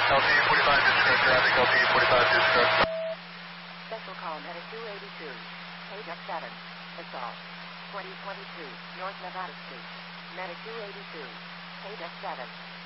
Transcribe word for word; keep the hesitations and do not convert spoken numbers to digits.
L T E forty-five discharge traffic, L T E forty-five discharge. Special call Medic two eighty-two. Page seven. Assault. twenty twenty-two, North Nevada Street. Medic two eighty-two. Page seven.